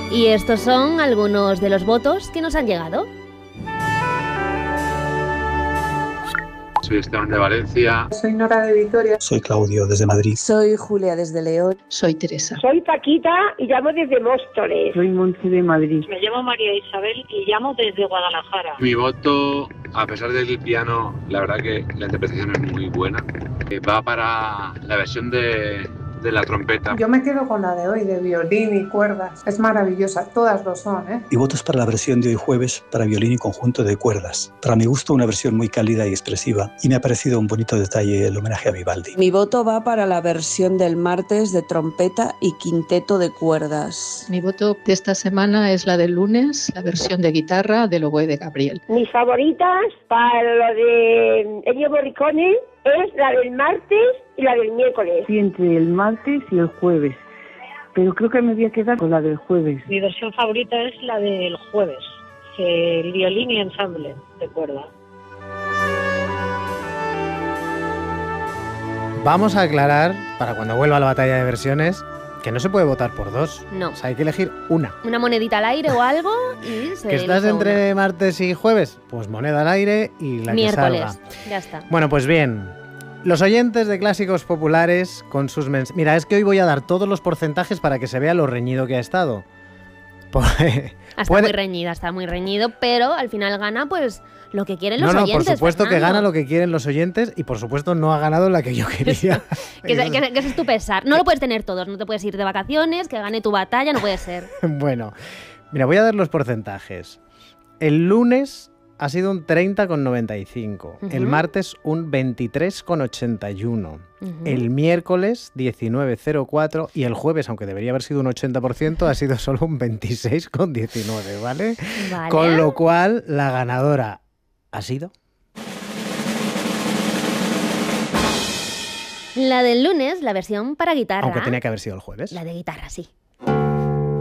Y estos son algunos de los votos que nos han llegado. Soy Esteban de Valencia. Soy Nora de Vitoria. Soy Claudio desde Madrid. Soy Julia desde León. Soy Teresa. Soy Paquita y llamo desde Móstoles. Soy Montse de Madrid. Me llamo María Isabel y llamo desde Guadalajara. Mi voto, a pesar del piano, la verdad que la interpretación es muy buena. Va para la versión de la trompeta. Yo me quedo con la de hoy, de violín y cuerdas. Es maravillosa, todas lo son, ¿eh? Mi voto es para la versión de hoy jueves para violín y conjunto de cuerdas. Para mi gusto, una versión muy cálida y expresiva, y me ha parecido un bonito detalle el homenaje a Vivaldi. Mi voto va para la versión del martes de trompeta y quinteto de cuerdas. Mi voto de esta semana es la del lunes, la versión de guitarra del oboe de Gabriel. Mis favoritas para lo de Ennio Morricone es la del martes y la del miércoles. Sí, entre el martes y el jueves, pero creo que me voy a quedar con la del jueves. Mi versión favorita es la del jueves, el violín y ensamble de cuerda. Vamos a aclarar, para cuando vuelva la batalla de versiones, que no se puede votar por dos. No. O sea, hay que elegir una. Una monedita al aire o algo y se ¿Que estás elige entre una. martes y jueves? Pues moneda al aire y la Miércoles. que salga. Ya está. Bueno, pues bien. Los oyentes de Clásicos Populares con sus mensajes... Mira, es que hoy voy a dar todos los porcentajes para que se vea lo reñido que ha estado. Está muy reñido, pero al final gana pues lo que quieren los oyentes. No, por supuesto Fernando. que gana lo que quieren los oyentes y por supuesto no ha ganado la que yo quería. que ese es tu pesar. No lo puedes tener todos, no te puedes ir de vacaciones, que gane tu batalla, no puede ser. Bueno, mira, voy a dar los porcentajes. El lunes ha sido un 30,95, el martes un 23,81, el miércoles 19,04 y el jueves, aunque debería haber sido un 80%, ha sido solo un 26,19, ¿vale? Vale. Con lo cual, la ganadora ha sido... La del lunes, la versión para guitarra. Aunque tenía que haber sido el jueves. La de guitarra, sí.